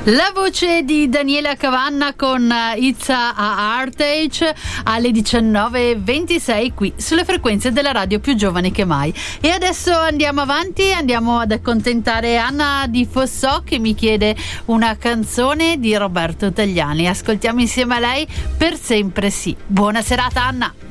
La voce di Daniela Cavanna con It's a Heartache alle 19:26 qui sulle frequenze della radio più giovane che mai. E adesso andiamo avanti, andiamo ad accontentare Anna di Fossò che mi chiede una canzone di Roberto Tagliani. Ascoltiamo insieme a lei Per sempre sì. Buona serata Anna.